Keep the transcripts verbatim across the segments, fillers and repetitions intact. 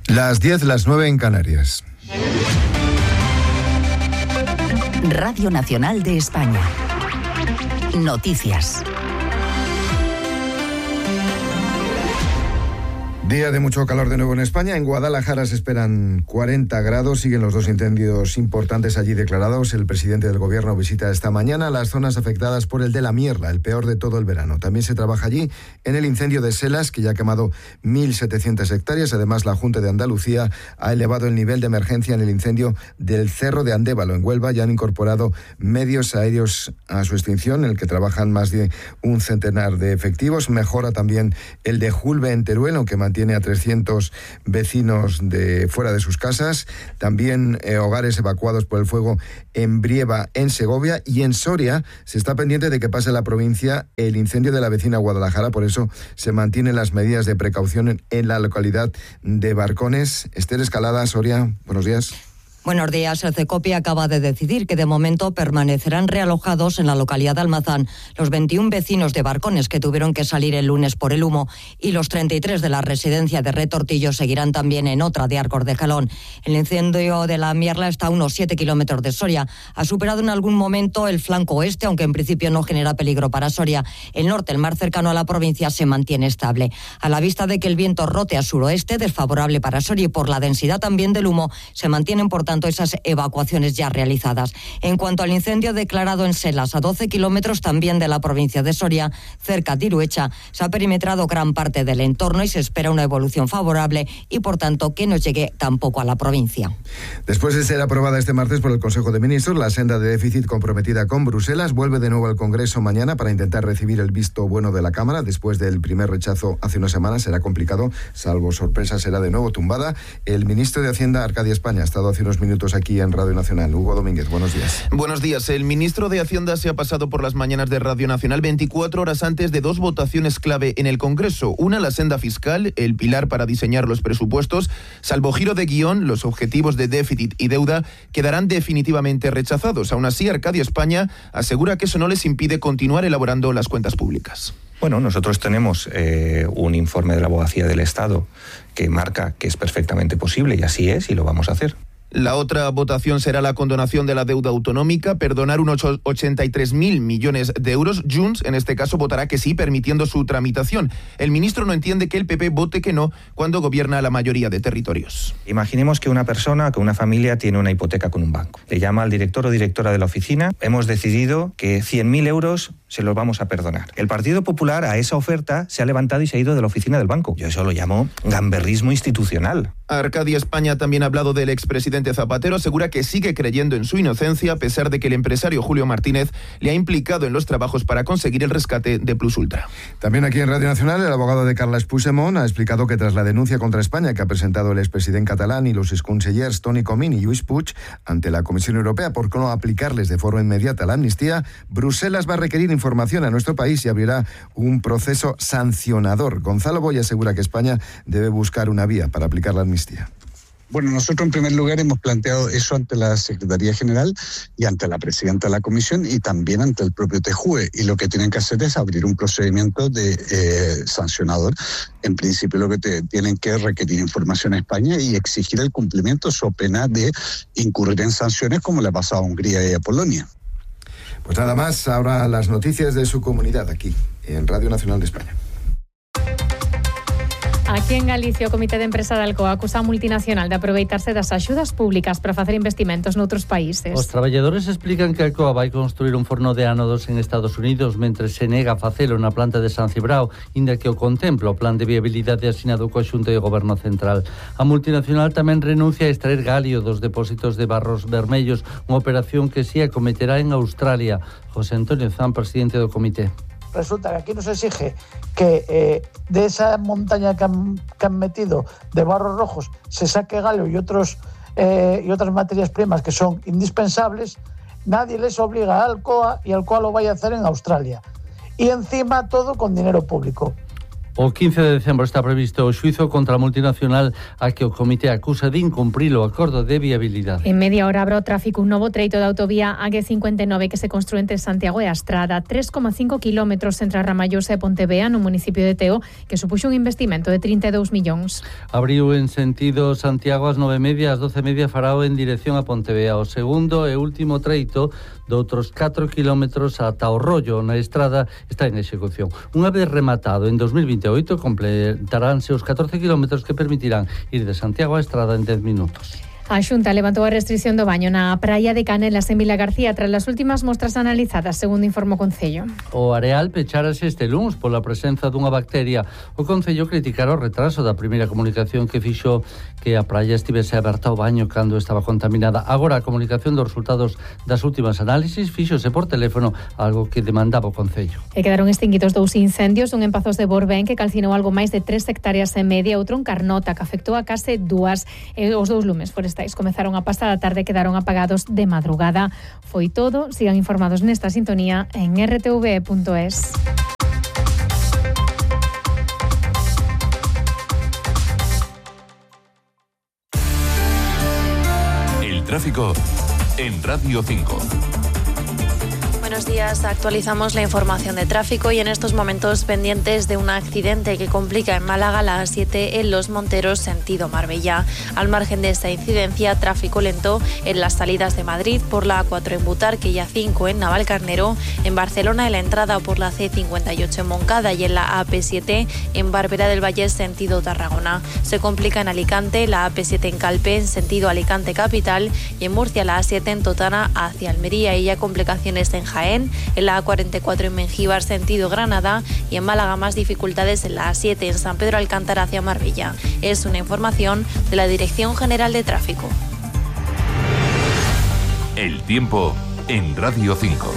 Las diez, las nueve en Canarias. Radio Nacional de España. Noticias. Día de mucho calor de nuevo en España. En Guadalajara se esperan cuarenta grados. Siguen los dos incendios importantes allí declarados. El presidente del gobierno visita esta mañana las zonas afectadas por el de la Mierla, el peor de todo el verano. También se trabaja allí en el incendio de Selas, que ya ha quemado mil setecientas hectáreas. Además, la Junta de Andalucía ha elevado el nivel de emergencia en el incendio del Cerro de Andévalo, en Huelva. Ya han incorporado medios aéreos a su extinción, en el que trabajan más de un centenar de efectivos. Mejora también el de Julbe, en Teruel, aunque mantiene Tiene a trescientos vecinos de fuera de sus casas. También eh, hogares evacuados por el fuego en Brieva, en Segovia, y en Soria se está pendiente de que pase la provincia el incendio de la vecina Guadalajara. Por eso se mantienen las medidas de precaución en, en la localidad de Barcones. Esther Escalada, Soria, buenos días. Buenos días. El CECOPI acaba de decidir que de momento permanecerán realojados en la localidad de Almazán los veintiún vecinos de Barcones que tuvieron que salir el lunes por el humo, y los treinta y tres de la residencia de Retortillo seguirán también en otra de Arcos de Jalón. El incendio de la Mierla está a unos siete kilómetros de Soria. Ha superado en algún momento el flanco oeste, aunque en principio no genera peligro para Soria. El norte, el más cercano a la provincia, se mantiene estable. A la vista de que el viento rote a suroeste, desfavorable para Soria, y por la densidad también del humo, se mantienen por tanto esas evacuaciones ya realizadas. En cuanto al incendio declarado en Selas, a doce kilómetros también de la provincia de Soria, cerca de Iruecha, se ha perimetrado gran parte del entorno y se espera una evolución favorable y por tanto que no llegue tampoco a la provincia. Después de ser aprobada este martes por el Consejo de Ministros, la senda de déficit comprometida con Bruselas vuelve de nuevo al Congreso mañana para intentar recibir el visto bueno de la Cámara. Después del primer rechazo hace una semana será complicado, salvo sorpresa será de nuevo tumbada. El ministro de Hacienda, Arcadia España, ha estado hace unos minutos aquí en Radio Nacional. Hugo Domínguez, buenos días. Buenos días. El ministro de Hacienda se ha pasado por las mañanas de Radio Nacional veinticuatro horas antes de dos votaciones clave en el Congreso. Una, la senda fiscal, el pilar para diseñar los presupuestos. Salvo giro de guión, los objetivos de déficit y deuda quedarán definitivamente rechazados. Aún así, Arcadia España asegura que eso no les impide continuar elaborando las cuentas públicas. Bueno, nosotros tenemos eh, un informe de la Abogacía del Estado que marca que es perfectamente posible, y así es, y lo vamos a hacer. La otra votación será la condonación de la deuda autonómica, perdonar unos ochenta y tres mil millones de euros. Junts, en este caso, votará que sí, permitiendo su tramitación. El ministro no entiende que el P P vote que no cuando gobierna la mayoría de territorios. Imaginemos que una persona, que una familia tiene una hipoteca con un banco. Le llama al director o directora de la oficina. Hemos decidido que cien mil euros se los vamos a perdonar. El Partido Popular a esa oferta se ha levantado y se ha ido de la oficina del banco. Yo eso lo llamo gamberrismo institucional. Arcadia España también ha hablado del expresidente Zapatero. Asegura que sigue creyendo en su inocencia a pesar de que el empresario Julio Martínez le ha implicado en los trabajos para conseguir el rescate de Plus Ultra. También aquí en Radio Nacional, el abogado de Carles Puigdemont ha explicado que tras la denuncia contra España que ha presentado el expresidente catalán y los exconsellers Toni Comín y Lluís Puig ante la Comisión Europea por no aplicarles de forma inmediata la amnistía, Bruselas va a requerir información a nuestro país y abrirá un proceso sancionador. Gonzalo Boy asegura que España debe buscar una vía para aplicar la amnistía. Bueno, nosotros en primer lugar hemos planteado eso ante la Secretaría General y ante la Presidenta de la Comisión y también ante el propio T J U E, y lo que tienen que hacer es abrir un procedimiento de eh, sancionador. En principio lo que te, tienen que requerir información a España y exigir el cumplimiento so pena de incurrir en sanciones como le ha pasado a Hungría y a Polonia. Pues nada más, ahora las noticias de su comunidad aquí en Radio Nacional de España. Aquí en Galicia, o Comité de Empresa de Alcoa acusa a multinacional de aproveitarse das axudas públicas para facer investimentos noutros países. Os traballadores explican que Alcoa vai construir un forno de ánodos en Estados Unidos mentre se nega a facelo na planta de San Cibrao, inda que o contempla o plan de viabilidade asinado co Xunta e o Goberno Central. A multinacional tamén renuncia a extraer galio dos depósitos de Barros Vermellos, unha operación que se acometerá en Australia. José Antonio Zan, presidente do comité. Resulta que aquí nos exige que eh, de esa montaña que han, que han metido de barros rojos se saque galio y, otros, eh, y otras materias primas que son indispensables. Nadie les obliga a Alcoa y Alcoa lo vaya a hacer en Australia. Y encima todo con dinero público. O quince de decembro está previsto o xuizo contra a multinacional a que o comité acusa de incumprir o acordo de viabilidade. En media hora habrá o tráfico un novo treito da autovía A G cincuenta e nove que se construe entre Santiago e a Estrada, tres coma cinco kilómetros entre Ramallosa e Pontevea no municipio de Teo, que supuxo un investimento de trinta e dous millóns. Abriu en sentido Santiago ás nove e media, ás doce e media farao en dirección a Pontevea. O segundo e último treito de outros catro kilómetros ata o Rollo na Estrada está en execución. Unha vez rematado en dos mil veintioito completaránse os catorce kilómetros que permitirán ir de Santiago a Estrada en dez minutos. A Xunta levantou a restricción do baño na praia de Canelas en Vila García tras as últimas mostras analizadas, segundo informou o Concello. O areal pechárase este luns pola presenza dunha bacteria. O Concello criticara o retraso da primeira comunicación que fixo que a praia estivese aberta ao baño cando estaba contaminada. Agora a comunicación dos resultados das últimas análisis fíxose por teléfono, algo que demandaba o Concello. E quedaron extinguidos dous incendios, un en Pazos de Borbén que calcinou algo máis de tres hectáreas e media, outro en Carnota que afectou a case dúas. E os dous lumes forestais comezaron a pasada tarde e quedaron apagados de madrugada. Foi todo. Sigan informados nesta sintonía en erre te ve punto es. El tráfico en Radio cinco. Buenos días, actualizamos la información de tráfico y en estos momentos pendientes de un accidente que complica en Málaga la A siete en Los Monteros, sentido Marbella. Al margen de esta incidencia, tráfico lento en las salidas de Madrid por la A cuatro en Butarque y A cinco en Navalcarnero, en Barcelona en la entrada por la ce cincuenta y ocho en Moncada y en la A P siete en Barberá del Vallés, sentido Tarragona. Se complica en Alicante la A P siete en Calpe en sentido Alicante capital y en Murcia la A siete en Totana hacia Almería y ya complicaciones en Jaén, en la A cuarenta y cuatro en Mengíbar sentido Granada y en Málaga más dificultades en la A siete en San Pedro Alcántara hacia Marbella. Es una información de la Dirección General de Tráfico. El tiempo en Radio cinco.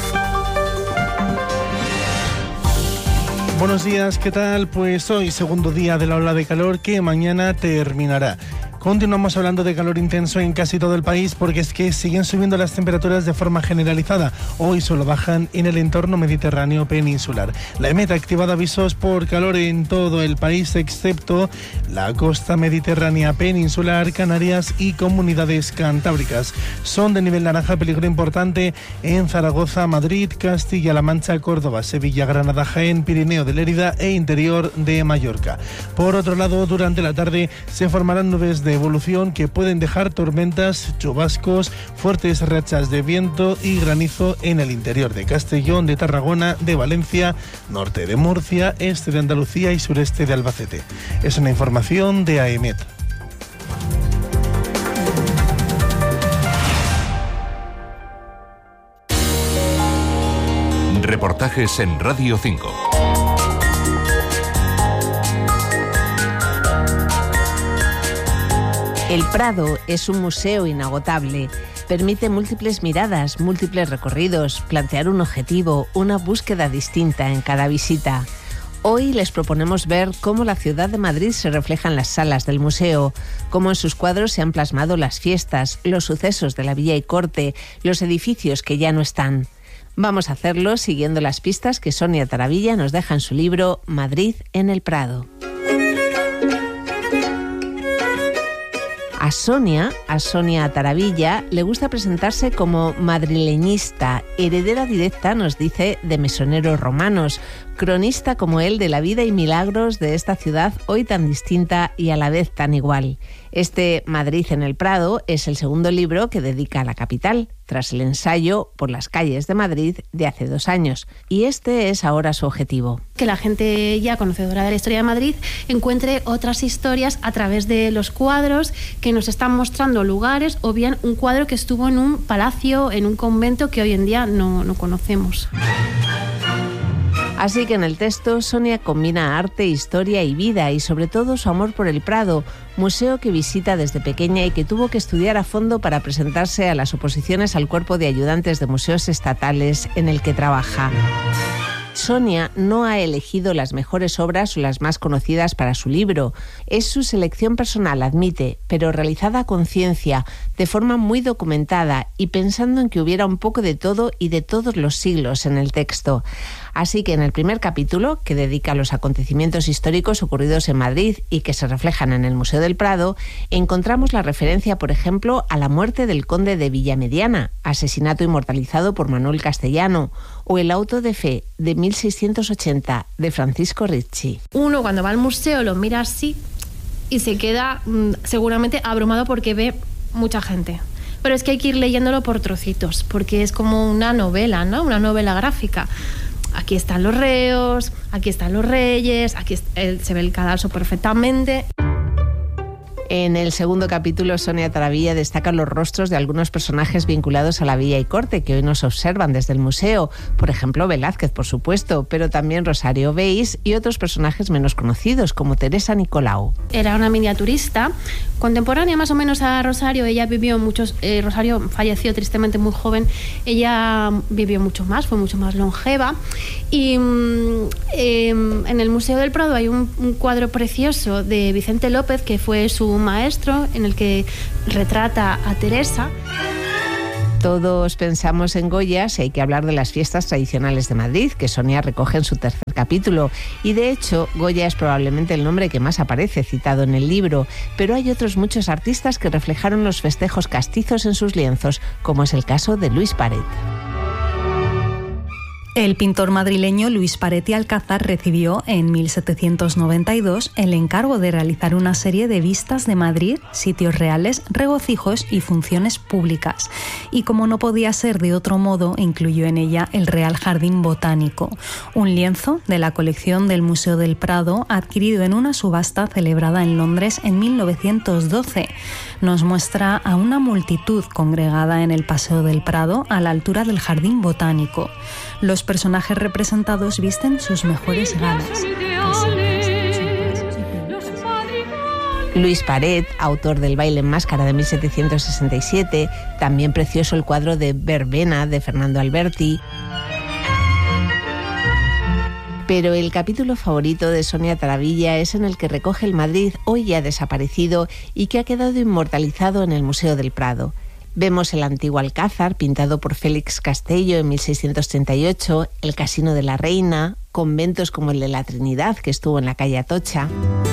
Buenos días, ¿qué tal? Pues hoy segundo día de la ola de calor que mañana terminará. Continuamos hablando de calor intenso en casi todo el país porque es que siguen subiendo las temperaturas de forma generalizada. Hoy solo bajan en el entorno mediterráneo peninsular. La EMET ha activado avisos por calor en todo el país excepto la costa mediterránea peninsular, Canarias y comunidades cantábricas. Son de nivel naranja, peligro importante en Zaragoza, Madrid, Castilla-La Mancha, Córdoba, Sevilla, Granada, Jaén, Pirineo de Lérida e interior de Mallorca. Por otro lado, durante la tarde se formarán nubes de evolución que pueden dejar tormentas, chubascos, fuertes rachas de viento y granizo en el interior de Castellón, de Tarragona, de Valencia, norte de Murcia, este de Andalucía y sureste de Albacete. Es una información de AEMET. Reportajes en Radio cinco. El Prado es un museo inagotable. Permite múltiples miradas, múltiples recorridos, plantear un objetivo, una búsqueda distinta en cada visita. Hoy les proponemos ver cómo la ciudad de Madrid se refleja en las salas del museo, cómo en sus cuadros se han plasmado las fiestas, los sucesos de la villa y corte, los edificios que ya no están. Vamos a hacerlo siguiendo las pistas que Sonia Taravilla nos deja en su libro Madrid en el Prado. A Sonia, a Sonia Taravilla, le gusta presentarse como madrileñista, heredera directa, nos dice, de mesoneros romanos, cronista como él de la vida y milagros de esta ciudad hoy tan distinta y a la vez tan igual. Este Madrid en el Prado es el segundo libro que dedica a la capital, tras el ensayo Por las calles de Madrid de hace dos años. Y este es ahora su objetivo. Que la gente ya conocedora de la historia de Madrid encuentre otras historias a través de los cuadros que nos están mostrando lugares o bien un cuadro que estuvo en un palacio, en un convento que hoy en día no, no conocemos. Así que en el texto Sonia combina arte, historia y vida y sobre todo su amor por el Prado, museo que visita desde pequeña y que tuvo que estudiar a fondo para presentarse a las oposiciones al cuerpo de ayudantes de museos estatales en el que trabaja. Sonia no ha elegido las mejores obras o las más conocidas para su libro. Es su selección personal, admite, pero realizada a conciencia, de forma muy documentada y pensando en que hubiera un poco de todo y de todos los siglos en el texto. Así que en el primer capítulo, que dedica a los acontecimientos históricos ocurridos en Madrid y que se reflejan en el Museo del Prado, encontramos la referencia, por ejemplo, a la muerte del conde de Villamediana, asesinato inmortalizado por Manuel Castellano, o el auto de fe de mil seiscientos ochenta de Francisco Ricci. Uno cuando va al museo lo mira así y se queda mmm, seguramente abrumado porque ve mucha gente. Pero es que hay que ir leyéndolo por trocitos, porque es como una novela, ¿no? Una novela gráfica. Aquí están los reos, aquí están los reyes, aquí se ve el cadalso perfectamente. En el segundo capítulo, Sonia Taravilla destaca los rostros de algunos personajes vinculados a la villa y corte que hoy nos observan desde el museo. Por ejemplo, Velázquez, por supuesto, pero también Rosario Beis y otros personajes menos conocidos, como Teresa Nicolau. Era una miniaturista contemporánea más o menos a Rosario. Ella vivió muchos... Eh, Rosario falleció tristemente muy joven. Ella vivió mucho más, fue mucho más longeva. Y eh, en el Museo del Prado hay un, un cuadro precioso de Vicente López, que fue su maestro, en el que retrata a Teresa. Todos pensamos en Goya si hay que hablar de las fiestas tradicionales de Madrid, que Sonia recoge en su tercer capítulo. Y de hecho, Goya es probablemente el nombre que más aparece citado en el libro, pero hay otros muchos artistas que reflejaron los festejos castizos en sus lienzos, como es el caso de Luis Paret. El pintor madrileño Luis Paret y Alcázar recibió en mil setecientos noventa y dos el encargo de realizar una serie de vistas de Madrid, sitios reales, regocijos y funciones públicas. Y como no podía ser de otro modo, incluyó en ella el Real Jardín Botánico, un lienzo de la colección del Museo del Prado adquirido en una subasta celebrada en Londres en mil novecientos doce. Nos muestra a una multitud congregada en el Paseo del Prado a la altura del Jardín Botánico. Los personajes representados visten sus mejores galas. Luis Paret, autor del Baile en Máscara de mil setecientos sesenta y siete, también precioso el cuadro de Verbena de Fernando Alberti. Pero el capítulo favorito de Sonia Taravilla es en el que recoge el Madrid hoy ya desaparecido y que ha quedado inmortalizado en el Museo del Prado. Vemos el antiguo Alcázar, pintado por Félix Castello en mil seiscientos treinta y ocho, el Casino de la Reina, conventos como el de la Trinidad, que estuvo en la calle Atocha.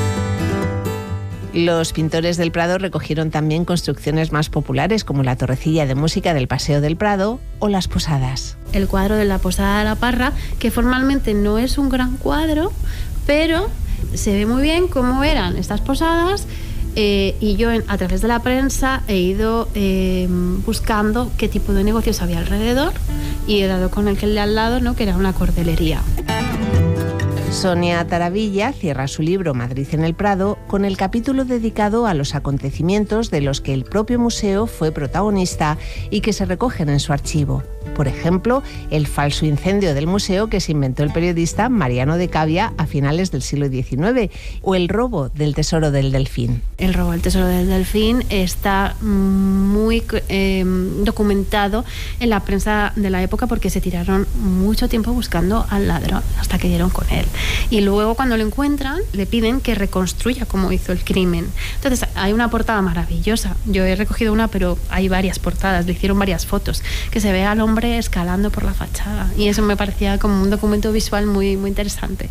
Los pintores del Prado recogieron también construcciones más populares, como la Torrecilla de Música del Paseo del Prado o las Posadas. El cuadro de la Posada de la Parra, que formalmente no es un gran cuadro, pero se ve muy bien cómo eran estas posadas. Eh, y yo a través de la prensa he ido eh, buscando qué tipo de negocios había alrededor y he dado con el que el de al lado, ¿no?, que era una cordelería. Sonia Taravilla cierra su libro Madrid en el Prado con el capítulo dedicado a los acontecimientos de los que el propio museo fue protagonista y que se recogen en su archivo. Por ejemplo, el falso incendio del museo que se inventó el periodista Mariano de Cavia a finales del siglo diecinueve, o el robo del Tesoro del Delfín. El robo del Tesoro del Delfín está muy eh, documentado en la prensa de la época, porque se tiraron mucho tiempo buscando al ladrón hasta que dieron con él. Y luego, cuando lo encuentran, le piden que reconstruya cómo hizo el crimen. Entonces, hay una portada maravillosa. Yo he recogido una, pero hay varias portadas, le hicieron varias fotos, que se ve al hombre escalando por la fachada. Y eso me parecía como un documento visual muy, muy interesante.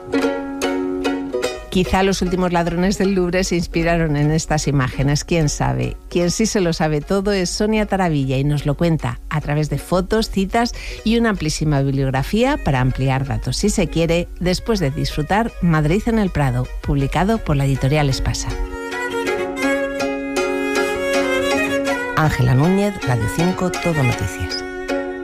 Quizá los últimos ladrones del Louvre se inspiraron en estas imágenes, quién sabe. Quien sí se lo sabe todo es Sonia Taravilla y nos lo cuenta a través de fotos, citas y una amplísima bibliografía para ampliar datos, si se quiere, después de disfrutar Madrid en el Prado, publicado por la editorial Espasa. Ángela Núñez, Radio cinco, Todo Noticias.